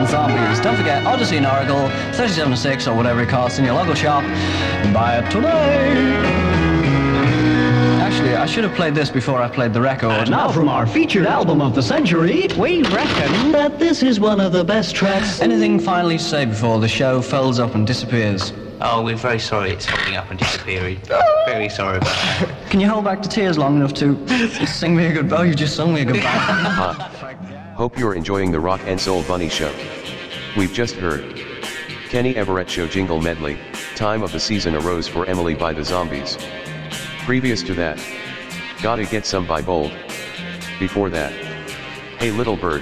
and Zombies. Don't forget, Odyssey and Oracle, 37.6 or whatever it costs in your local shop. Buy it today. Actually, I should have played this before I played the record. And now from our featured album of the century, We reckon that this is one of the best tracks. Anything finally to say before the show folds up and disappears? Oh, we're very sorry it's folding up and disappearing. Very sorry about that. Can you hold back the tears long enough to sing me a goodbye? Oh, you just sung me a goodbye. Hope you're enjoying the Rock and Soul Bunny Show. We've just heard Kenny Everett Show Jingle Medley, Time of the Season, A Rose for Emily by the Zombies. Previous to that, Gotta Get Some by Bold. Before that, Hey Little Bird